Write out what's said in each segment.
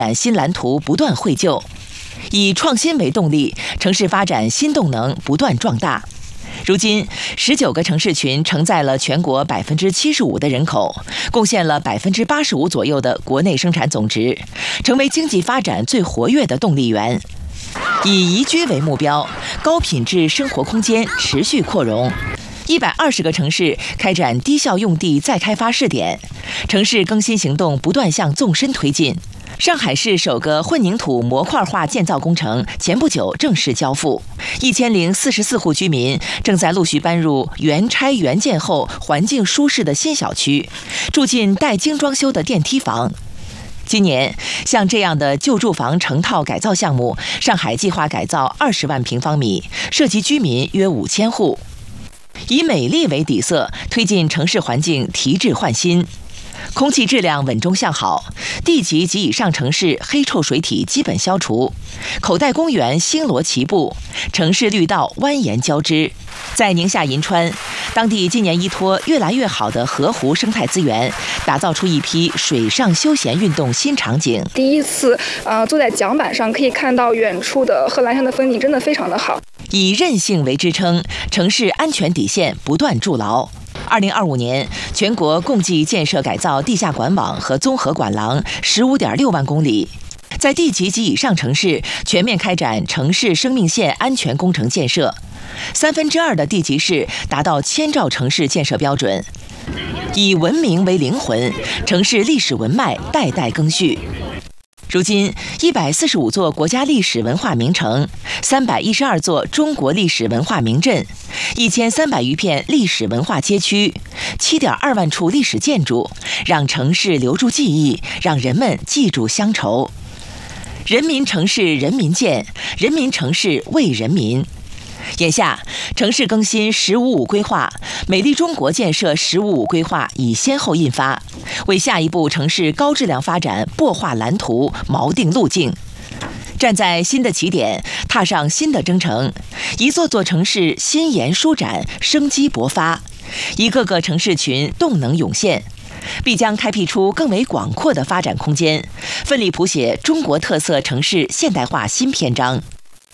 新蓝图不断绘就，以创新为动力，城市发展新动能不断壮大。如今，19个城市群承载了全国75%的人口，贡献了85%左右的国内生产总值，成为经济发展最活跃的动力源。以宜居为目标，高品质生活空间持续扩容。120个城市开展低效用地再开发试点，城市更新行动不断向纵深推进。上海市首个混凝土模块化建造工程前不久正式交付，1044户居民正在陆续搬入原拆原建后环境舒适的新小区，住进待精装修的电梯房。今年，像这样的旧住房成套改造项目，上海计划改造20万平方米，涉及居民约5000户。以美丽为底色，推进城市环境提质换新。空气质量稳中向好，地级及以上城市黑臭水体基本消除，口袋公园星罗棋布，城市绿道蜿蜒交织。在宁夏银川，当地今年依托越来越好的河湖生态资源，打造出一批水上休闲运动新场景。 第一次，坐在桨板上可以看到远处的贺兰山的风景，真的非常的好。 以韧性为支撑，城市安全底线不断筑牢。2025年，全国共计建设改造地下管网和综合管廊15.6万公里。在地级及以上城市全面开展城市生命线安全工程建设，2/3的地级市达到千兆城市建设标准。以文明为灵魂，城市历史文脉代代更续。如今，145座国家历史文化名城，312座中国历史文化名镇，1300余片历史文化街区，7.2万处历史建筑，让城市留住记忆，让人们记住乡愁。人民城市人民建，人民城市为人民。眼下，城市更新“15+5”规划、美丽中国建设“15+5”规划已先后印发，为下一步城市高质量发展擘画蓝图、锚定路径。站在新的起点，踏上新的征程，一座座城市新颜舒展，生机勃发，一个个城市群动能涌现，必将开辟出更为广阔的发展空间，奋力谱写中国特色城市现代化新篇章。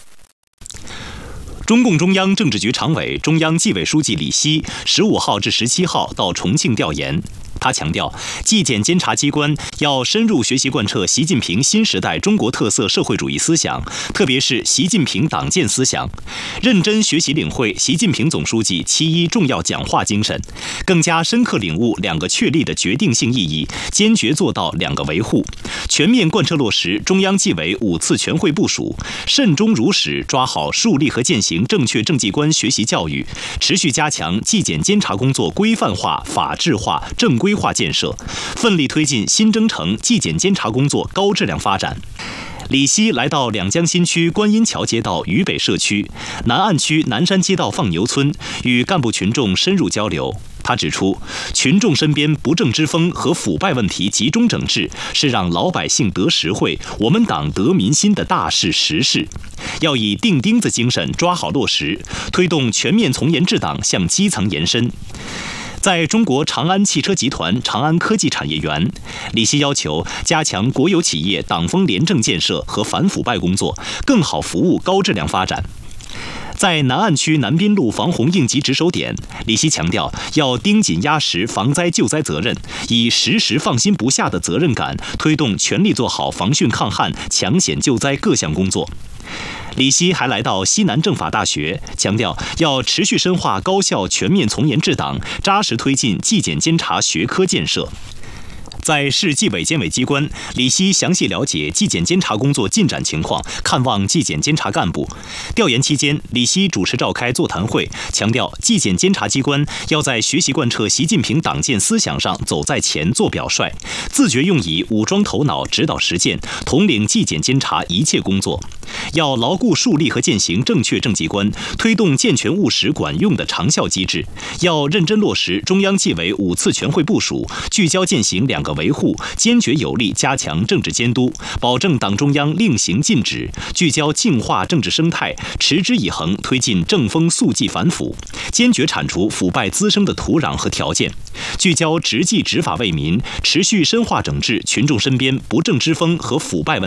中共中央政治局常委、中央纪委书记李希15号至17号到重庆调研。他强调，纪检监察机关要深入学习贯彻习近平新时代中国特色社会主义思想，特别是习近平党建思想，认真学习领会习近平总书记7.1重要讲话精神，更加深刻领悟2个确立的决定性意义，坚决做到2个维护，全面贯彻落实中央纪委5次全会部署，慎终如始抓好树立和践行正确政绩观学习教育，持续加强纪检监察工作规范化、法治化、正规化建设，奋力推进新征程纪检监察工作高质量发展。李希来到两江新区观音桥街道渝北社区、南岸区南山街道放牛村，与干部群众深入交流。他指出，群众身边不正之风和腐败问题集中整治，是让老百姓得实惠、我们党得民心的大事实事。要以钉钉子精神抓好落实，推动全面从严治党向基层延伸。在中国长安汽车集团长安科技产业园，李希要求加强国有企业党风廉政建设和反腐败工作，更好服务高质量发展。在南岸区南滨路防洪应急值守点，李希强调要盯紧压实防灾救灾责任，以时时放心不下的责任感，推动全力做好防汛抗旱、抢险救灾各项工作。李希还来到西南政法大学，强调要持续深化高效全面从严治党，扎实推进纪检监察学科建设。在市纪委监委机关，李希详细了解纪检监察工作进展情况，看望纪检监察干部。调研期间，李希主持召开座谈会，强调纪检监察机关要在学习贯彻习近平党建思想上走在前、做表率，自觉用以武装头脑、指导实践，统领纪检监察一切工作。 要牢固树立和践行正确政绩观，推动健全务实管用的长效机制；要认真落实中央纪委5次全会部署，聚焦践行2个维护，坚决有力加强政治监督，保证党中央令行禁止，聚焦净化政治生态，持之以恒推进正风肃纪反腐，坚决铲除腐败滋生的土壤和条件，聚焦执纪执法为民，持续深化整治群众身边不正之风和腐败问题。